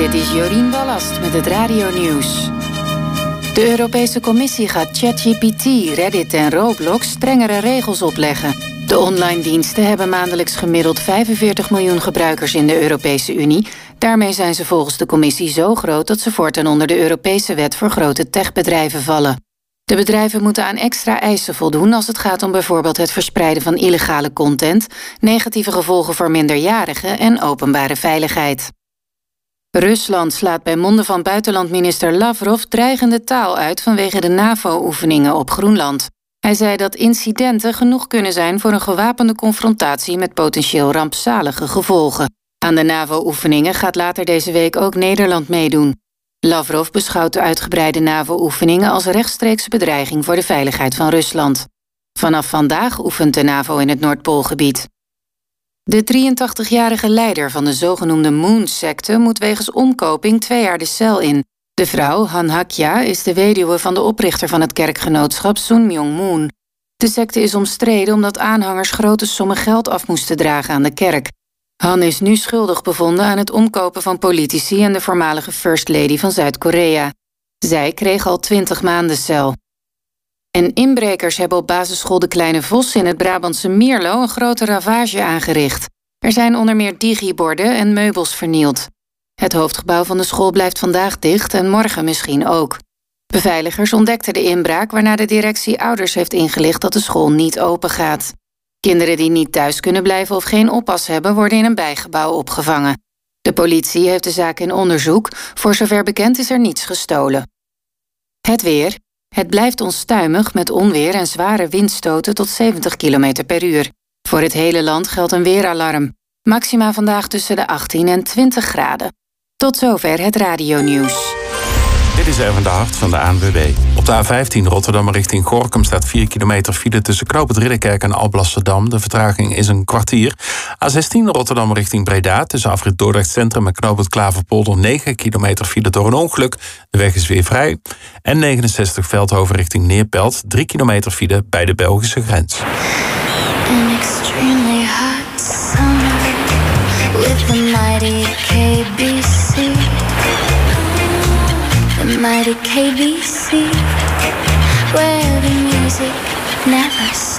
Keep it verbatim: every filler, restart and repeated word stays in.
Dit is Jorien Ballast met het Radio-nieuws. De Europese Commissie gaat ChatGPT, Reddit en Roblox strengere regels opleggen. De online diensten hebben maandelijks gemiddeld vijfenveertig miljoen gebruikers in de Europese Unie. Daarmee zijn ze volgens de Commissie zo groot dat ze voortaan onder de Europese wet voor grote techbedrijven vallen. De bedrijven moeten aan extra eisen voldoen als het gaat om bijvoorbeeld het verspreiden van illegale content, negatieve gevolgen voor minderjarigen en openbare veiligheid. Rusland slaat bij monden van buitenlandminister Lavrov dreigende taal uit vanwege de NAVO-oefeningen op Groenland. Hij zei dat incidenten genoeg kunnen zijn voor een gewapende confrontatie met potentieel rampzalige gevolgen. Aan de NAVO-oefeningen gaat later deze week ook Nederland meedoen. Lavrov beschouwt de uitgebreide NAVO-oefeningen als rechtstreekse bedreiging voor de veiligheid van Rusland. Vanaf vandaag oefent de NAVO in het Noordpoolgebied. De drieëntachtigjarige leider van de zogenoemde Moon-secte moet wegens omkoping twee jaar de cel in. De vrouw, Han Hakja, is de weduwe van de oprichter van het kerkgenootschap Sun Myung Moon. De secte is omstreden omdat aanhangers grote sommen geld af moesten dragen aan de kerk. Han is nu schuldig bevonden aan het omkopen van politici en de voormalige First Lady van Zuid-Korea. Zij kreeg al twintig maanden cel. En inbrekers hebben op basisschool De Kleine Vos in het Brabantse Mierlo een grote ravage aangericht. Er zijn onder meer digiborden en meubels vernield. Het hoofdgebouw van de school blijft vandaag dicht en morgen misschien ook. Beveiligers ontdekten de inbraak waarna de directie ouders heeft ingelicht dat de school niet open gaat. Kinderen die niet thuis kunnen blijven of geen oppas hebben worden in een bijgebouw opgevangen. De politie heeft de zaak in onderzoek. Voor zover bekend is er niets gestolen. Het weer. Het blijft onstuimig met onweer en zware windstoten tot zeventig kilometer per uur. Voor het hele land geldt een weeralarm. Maxima vandaag tussen de achttien en twintig graden. Tot zover het Radio-nieuws. Dit is Erwin de Hart van de A N W B. Op de A vijftien Rotterdam richting Gorinchem staat vier kilometer file tussen Knoopend Ridderkerk en Alblasserdam. De vertraging is een kwartier. A zestien Rotterdam richting Breda tussen afrit Dordrecht Centrum en Knoopend Klaverpolder negen kilometer file door een ongeluk. De weg is weer vrij. En negenenzestig Veldhoven richting Neerpelt, drie kilometer file bij de Belgische grens. An extremely hot summer with the mighty K B C. The mighty K B C, where the music never stops.